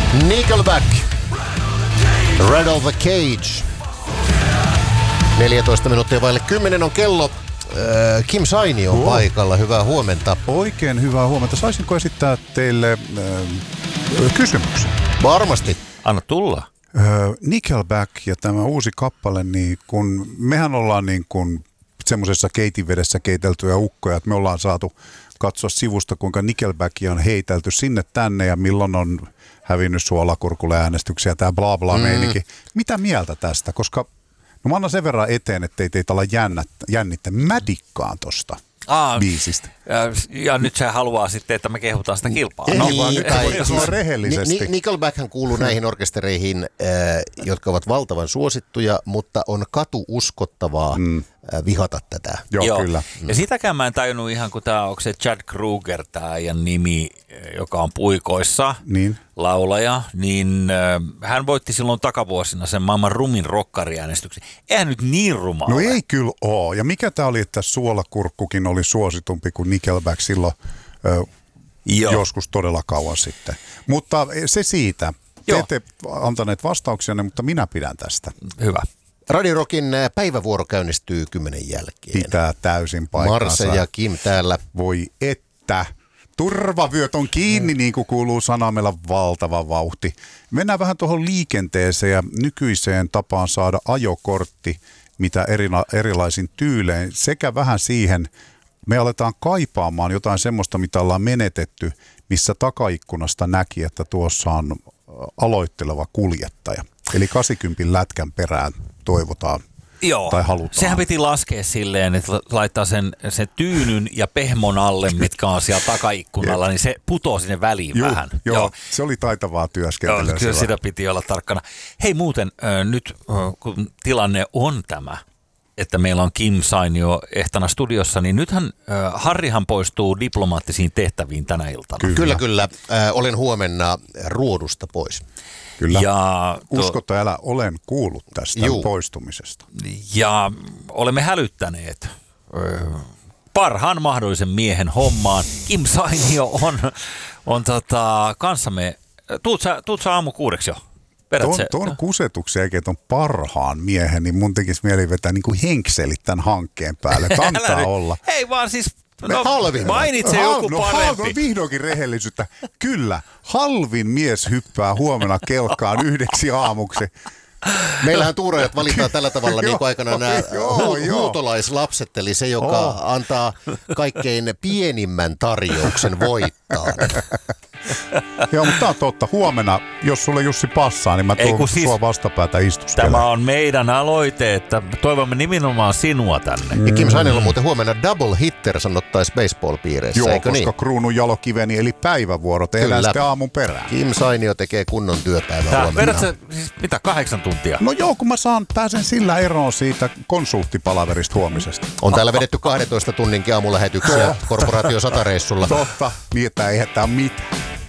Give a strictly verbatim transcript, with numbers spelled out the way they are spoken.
Nickelback, Rattle the Cage. neljätoista minuuttia vaille kymmenen on kello. Kim Saini on oh. paikalla. Hyvää huomenta. Oikein hyvää huomenta. Saisinko esittää teille äh, kysymyksen? Varmasti. Anna tulla. Äh, Nickelback ja tämä uusi kappale, niin kun mehän ollaan niin kun semmoisessa keitinvedessä keiteltyjä ukkoja, että me ollaan saatu katsoa sivusta, kuinka Nickelbackia on heitelty sinne tänne ja milloin on hävinnyt suolakurkulle äänestyksiä, tämä bla bla mm. meininki. Mitä mieltä tästä? Koska no mä annan sen verran eteen, ettei teitä olla jännittä. Mä dikkaan tosta Aa, biisistä. Ja, ja nyt se haluaa sitten, että me kehutaan sitä kilpaa. Ei, no, vaan nyt voidaan sanoa rehellisesti. Nickelbackhän kuuluu näihin orkestereihin, äh, jotka ovat valtavan suosittuja, mutta on katuuskottavaa mm. äh, vihata tätä. Joo, Joo, kyllä. Ja sitäkään mä en tajunnut ihan, kun tämä onko se Chad Kroeger, tämä ajan nimi, joka on puikoissa, niin. laulaja, niin äh, hän voitti silloin takavuosina sen maailman rumin rokkariäänestyksen. Eihän nyt niin rumaa. No ei kyllä ole. Ja mikä tämä oli, että suolakurkkukin oli suositumpi kuin Nickelback silloin ö, joskus todella kauan sitten. Mutta se siitä. Te ette antaneet vastauksia, mutta minä pidän tästä. Hyvä. Radio Rockin päivävuoro käynnistyy kymmenen jälkeen. Pitää täysin paikkansa. Marse ja Kim täällä. Voi että. Turvavyöt on kiinni, niin kuin kuuluu sanoa, meillä on valtava vauhti. Mennään vähän tuohon liikenteeseen ja nykyiseen tapaan saada ajokortti, mitä erila- erilaisin tyylein, sekä vähän siihen, me aletaan kaipaamaan jotain semmoista, mitä ollaan menetetty, missä takaikkunasta näki, että tuossa on aloitteleva kuljettaja. Eli kahdeksankymmentä lätkän perään toivotaan. Joo, tai halutaan. Sehän piti laskea silleen, että laittaa sen, sen tyynyn ja pehmon alle, mitkä on siellä takaikkunalla, niin se putoo sinne väliin Juh, vähän. Joo, joo, se oli taitavaa työskentelyä. Joo, kyllä sitä piti olla tarkkana. Hei muuten, äh, nyt äh, kun tilanne on tämä, että meillä on Kim Sainio ehtana studiossa, niin nythän äh, Harrihan poistuu diplomaattisiin tehtäviin tänä iltana. Kyllä, kyllä. kyllä. Äh, olen huomenna ruodusta pois. Kyllä. Ja Usko tai älä, olen kuullut tästä Juu. poistumisesta. Ja olemme hälyttäneet ö, parhaan mahdollisen miehen hommaan. Kim Sainio on, on tota, kanssamme. Tuut sä, tuut sä aamu kuudeksi jo? Tuon, tuon kusetuksen jälkeen on parhaan miehen, niin mun tekisi mieli vetää niin kuin henkselit tämän hankkeen päälle. Kantaa olla. Hei vaan siis... No, halvin. Mainitse Hal, joku no, parempi. No vihdoinkin rehellisyyttä. Kyllä, halvin mies hyppää huomenna kelkaan yhdeksi aamuksi. Meillähän tuurajat valitaan tällä tavalla, niin kuin aikanaan nämä hu- huutolaislapset, eli se, joka oh. antaa kaikkein pienimmän tarjouksen voittaa. Joo, mutta tämä on totta. Huomenna, jos sulle Jussi passaa, niin mä tuon siis, sua vastapäätä istuskelemaan. Tämä on meidän aloite, että toivomme nimenomaan sinua tänne. Mm. Ja Kim Sainilla on muuten huomenna double hitter, sanottaisiin baseball-piireissä, Joo, eikö koska niin? kruunun jalokiveni, eli päivävuoro, tehdään sitten aamun perään. Kim Sainio tekee kunnon työpäivää huomenna. Vedät sä siis mitä, kahdeksan tuntia? No joo, kun mä saan, pääsen sillä eroon siitä konsulttipalaverista huomisesta. On täällä vedetty kahdentoista tunninkin aamulähetyksiä korporaatio sata reissulla. Totta, niin että ei hätää mitään.